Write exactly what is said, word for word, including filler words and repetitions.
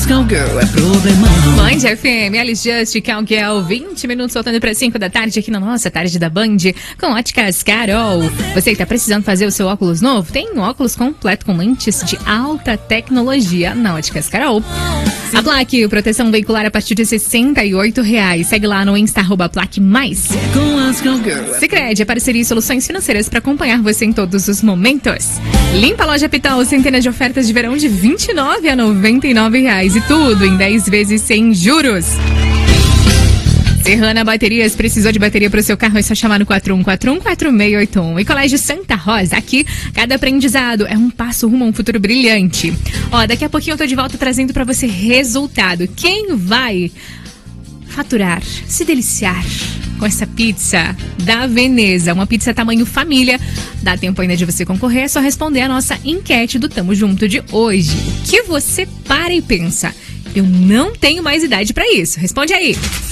Cowgirl é problemão. Band F M, Alice Just, Cowgirl, vinte minutos soltando para cinco da tarde aqui na nossa tarde da Band, com Óticas Carol. Você está precisando fazer o seu óculos novo? Tem um óculos completo com lentes de alta tecnologia na Óticas Carol. A Plaque, proteção veicular a partir de sessenta e oito reais. Segue lá no Insta, arroba Plaque Mais. Com as Cowgirl. Sicredi, parceria e soluções financeiras para acompanhar você em todos os momentos. Limpa a Loja Pital, centenas de ofertas de verão de vinte e nove a noventa e nove reais e tudo em dez vezes sem juros. Serrana Baterias, precisou de bateria para o seu carro? É só chamar no quatro um quatro um, quatro seis oito um. E Colégio Santa Rosa, aqui cada aprendizado é um passo rumo a um futuro brilhante. Ó, daqui a pouquinho eu tô de volta trazendo para você resultado. Quem vai faturar, se deliciar com essa pizza da Veneza, uma pizza tamanho família? Dá tempo ainda de você concorrer, é só responder a nossa enquete do Tamo Junto de hoje. O que você para e pensa? Eu não tenho mais idade para isso. Responde aí.